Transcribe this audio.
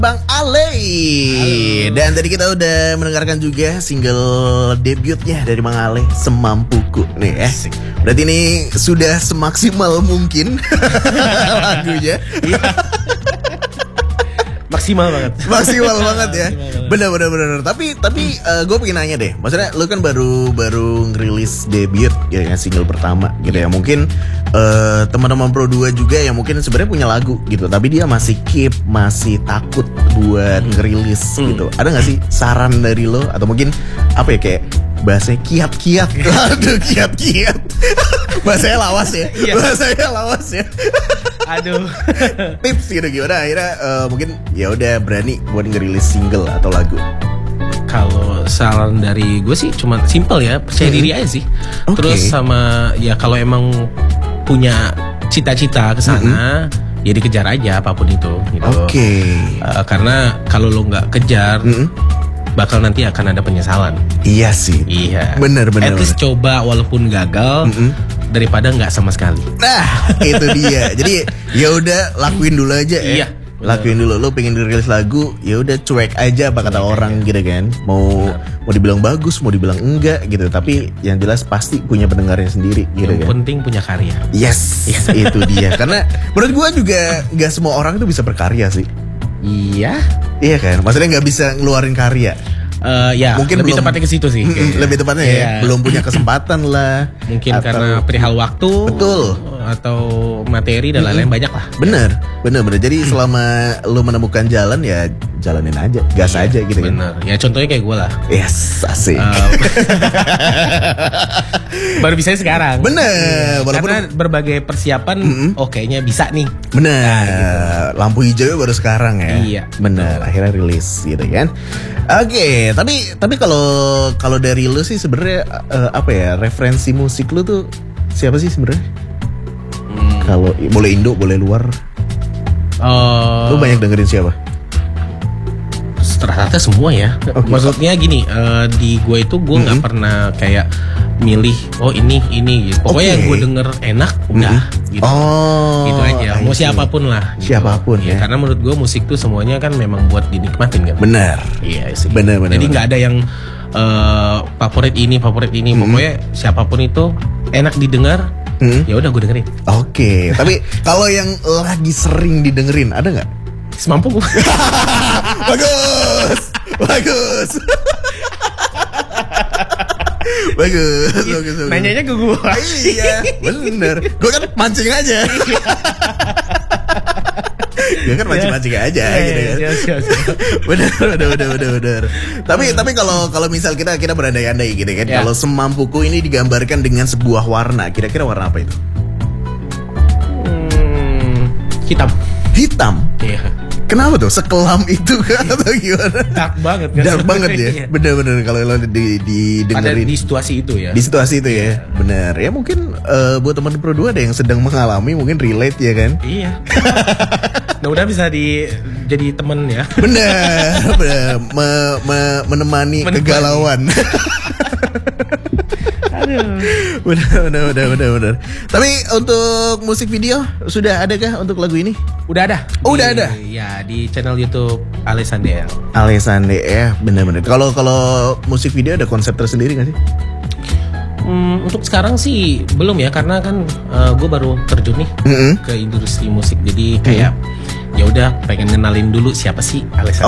Bang Ale. Halo. Dan tadi kita udah mendengarkan juga single debutnya dari Bang Ale, Semampuku nih ya. Berarti ini sudah semaksimal mungkin lagunya. Maksimal banget. Maksimal banget ya. Maksimal Bener. Tapi gue pengen nanya deh. Maksudnya lu kan baru ngerilis debut ya kan, single pertama gitu ya. Mungkin teman-teman Pro 2 juga yang mungkin sebenarnya punya lagu gitu, tapi dia masih takut buat ngerilis gitu. Ada nggak sih saran dari lo atau mungkin apa ya, kayak bahasanya kiat-kiat. Aduh, kiat-kiat. Bahasanya lawas ya. Iya. Bahasanya lawas ya. Aduh. Tips gitu gimana akhirnya mungkin ya udah berani buat ngerilis single atau lagu. Kalau saran dari gue sih cuma simple ya, percaya diri aja sih. Oke. Terus sama ya kalau emang punya cita-cita ke sana, ya dikejar aja apapun itu gitu. Oke. Karena kalau lo nggak kejar, bakal nanti akan ada penyesalan. Iya sih. Iya. Bener. At least coba walaupun gagal daripada nggak sama sekali. Nah, itu dia. Jadi ya udah lakuin dulu aja ya. Iya. Lakuin dulu. Lo pengen dirilis lagu, ya udah cuek aja apa kata orang gitu kan. Mau dibilang bagus, mau dibilang enggak gitu. Tapi yang jelas pasti punya pendengarnya sendiri gitu Yang kan. penting punya karya. Yes, itu dia. Karena menurut gua juga nggak semua orang itu bisa berkarya sih. Iya. Iya kan. Maksudnya nggak bisa ngeluarin karya. Ya, Mungkin lebih belum- tepatnya ke situ sih. kayaknya. Lebih tepatnya ya, Iya. belum punya kesempatan lah. Mungkin Atau- karena perihal waktu, Betul. atau materi dan lain-lain banyak lah. Bener. Jadi selama lu menemukan jalan ya jalanin aja, gas aja gitu kan. Bener. Ya contohnya kayak gue lah. Yes, asik. Baru bisa sekarang. Bener, walaupun Karena berbagai persiapan, kayaknya bisa nih. bener. Lampu hijau baru sekarang ya. Iya, Bener, akhirnya rilis gitu kan. Oke, tapi kalau dari lu sih sebenarnya apa ya, referensi musik lu tuh siapa sih sebenarnya? Kalau boleh Indo, boleh luar. Lu banyak dengerin siapa? Rata-rata semua ya. Oke. Maksudnya gini, di gue itu gue nggak pernah kayak milih ini gitu. Pokoknya Oke. yang gue denger enak udah gitu. Oh, Gitu aja. I Mau see. siapapun lah. Gitu. Siapapun ya. Karena menurut gue musik tuh semuanya kan memang buat dinikmatin kan. Bener. Iya sih. Bener. Jadi nggak ada yang favorit ini. Pokoknya siapapun itu enak didengar. Ya udah gue dengerin. Oke, tapi kalau yang lagi sering didengerin ada nggak? Semampu gue. Bagus. Bagus. Nanyanya ke gue. Iya, bener. Gue kan mancing aja. Gue kan mancing aja gitu kan. Siap. Bener. Tapi kalau misal kita berandai-andai gitu kan. Ya. Kalau Semampuku ini digambarkan dengan sebuah warna, kira-kira warna apa itu? Hitam. Hitam. Iya. Kenapa tuh? Sekelam itu kan atau gimana? Dark banget kan. Dark banget ya. Iya. Bener kalau lo Ada didengerin di situasi itu ya. di situasi itu ya. Bener. Ya mungkin buat teman Pro 2 ada yang sedang mengalami, mungkin relate ya kan. Iya. Udah bisa jadi temen ya. Bener. Menemani kegalauan. Bener. Tapi untuk musik video sudah adakah untuk lagu ini? Udah ada. Oh, udah ada? Ya, di channel YouTube Alessandel. Alessandro ya, bener. Kalau musik video ada konsep tersendiri nggak sih? Untuk sekarang sih belum ya, karena kan gue baru terjun nih ke industri musik, jadi kayak ya udah pengen ngenalin dulu siapa sih Alessandro.